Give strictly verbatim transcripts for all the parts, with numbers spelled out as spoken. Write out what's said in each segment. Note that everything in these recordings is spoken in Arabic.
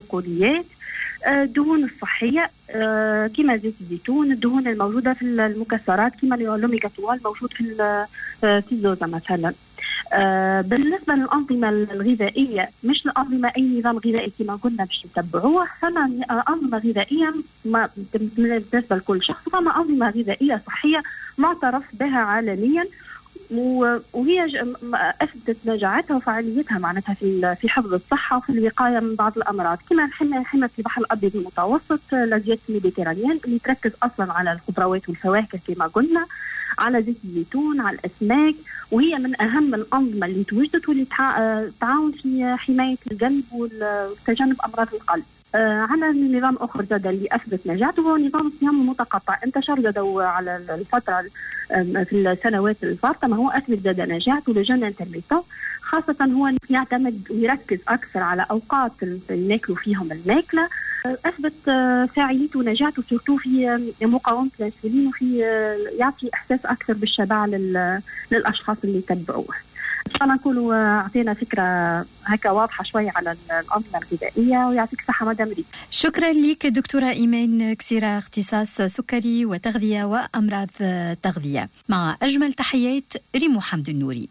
البقوليات، الدهون الصحية كما زيت الزيتون، الدهون الموجودة في المكسرات كما الأوميغا ثلاثة الموجود في في الزوزة مثلا. بالنسبة للأنظمة الغذائية، مش الأنظمة أي نظام غذائي كما قلنا باش نتبعوه، فما أنظمة غذائية بالنسبة لكل شخص، فما أنظمة غذائية صحية معترف بها عالميا، وهي أثبتت نجاعتها وفعاليتها معناتها في في حفظ الصحة وفي الوقاية من بعض الأمراض، كما حمى حمى في البحر الأبيض المتوسط لديت الميديترانيان اللي تركز أصلا على الخضروات والفواكه كما قلنا، على زيت الزيتون، على الأسماك، وهي من أهم الأنظمة اللي توجدت واللي تعاون في حماية القلب وتجنب أمراض القلب. آه عندنا نظام آخر زاد اللي أثبت نجاعته هو نظام الصيام المتقطع، انتشر زادوا على الفترة في السنوات الفارطة، ما هو أثبت زاد نجاعته لجنة انترميتون، خاصة هو يعتمد ويركز أكثر على أوقات اللي ناكلوا فيهم الماكلة، أثبت فاعليته ونجاعته سورتو في مقاومة الأنسولين، وفي يعطي إحساس أكثر بالشبع للأشخاص اللي يتبعوه. إن شاء الله نكونوا أعطينا فكرة هكا واضحة شوية على الأنظمة الغذائية، ويعطيك صحة مدام ريت. شكرا لك دكتورة إيمان كسيرة، اختصاص سكري وتغذية وأمراض تغذية. مع أجمل تحيات ريمو حمد النوري.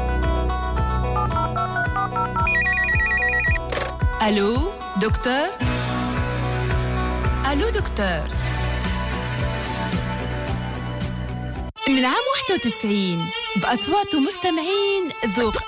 ألو دكتور؟ ألو دكتور؟ من عام واحد وتسعين بأصوات مستمعين ذوق